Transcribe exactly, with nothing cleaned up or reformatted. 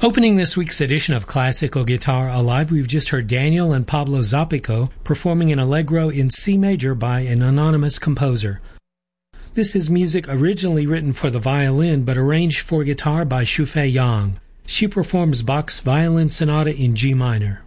Opening this week's edition of Classical Guitar Alive, we've just heard Daniel and Pablo Zapico performing an Allegro in C major by an anonymous composer. This is music originally written for the violin but arranged for guitar by Xufei Yang. She performs Bach's Violin Sonata in G minor.